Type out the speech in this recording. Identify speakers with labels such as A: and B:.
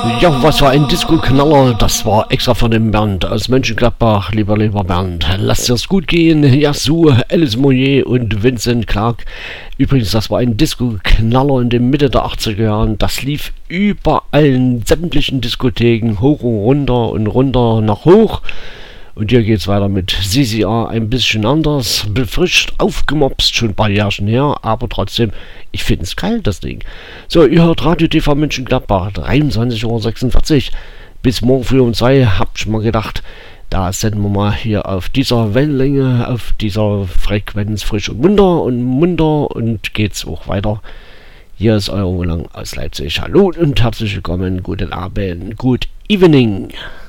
A: Ja, was war ein Disco-Knaller? Das war extra von dem Bernd aus Mönchengladbach. Lieber Bernd, lasst es gut gehen. Ja, so, Alice Moyer und Vincent Clark. Übrigens, das war ein Disco-Knaller in der Mitte der 80er Jahren. Das lief überall in sämtlichen Diskotheken, hoch und runter nach hoch. Und hier geht's weiter mit CCR, ein bisschen anders, befrischt, aufgemopst, schon ein paar Jährchen her, aber trotzdem, ich finde es geil, das Ding. So, ihr hört Radio TV Mönchengladbach, 23:46 Uhr, bis morgen früh um 2, hab ich mal gedacht, da senden wir mal hier auf dieser Wellenlänge, auf dieser Frequenz frisch und munter und geht's auch weiter. Hier ist euer Wohlang aus Leipzig. Hallo und herzlich willkommen, guten Abend, good evening.